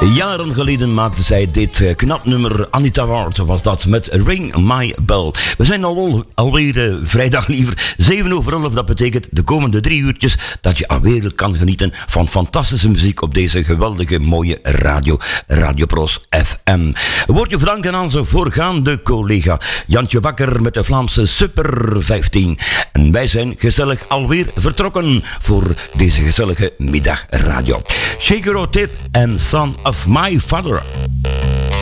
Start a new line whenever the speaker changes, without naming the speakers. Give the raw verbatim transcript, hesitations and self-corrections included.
Jaren geleden maakte zij dit knap nummer. Anita Ward was dat met Ring My Bell. We zijn al, alweer uh, vrijdag liever zeven over elf. Dat betekent de komende drie uurtjes dat je alweer kan genieten van fantastische muziek op deze geweldige mooie radio. Radio Pros F M. Woordje verdanken aan zijn voorgaande collega Jantje Bakker met de Vlaamse Super vijftien. En wij zijn gezellig alweer vertrokken voor deze gezellige middagradio. Shake Your Tip en Son of My Father.